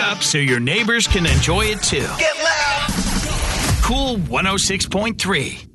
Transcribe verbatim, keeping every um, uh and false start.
up so your neighbors can enjoy it too. Get loud! Cool one oh six point three.